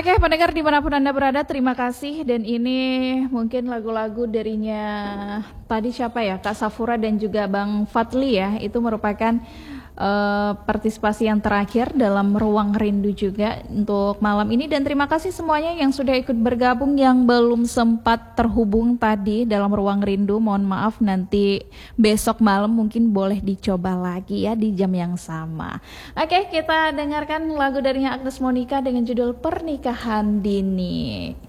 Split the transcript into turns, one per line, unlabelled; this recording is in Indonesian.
Oke, pendengar dimanapun Anda berada, terima kasih. Dan ini mungkin lagu-lagu darinya tadi siapa ya, Kak Safura dan juga Bang Fadli ya. Itu merupakan partisipasi yang terakhir dalam Ruang Rindu juga untuk malam ini. Dan terima kasih semuanya yang sudah ikut bergabung, yang belum sempat terhubung tadi dalam Ruang Rindu. Mohon maaf, nanti besok malam mungkin boleh dicoba lagi ya di jam yang sama. Oke, kita dengarkan lagu darinya Agnes Monica dengan judul Pernikahan Dini.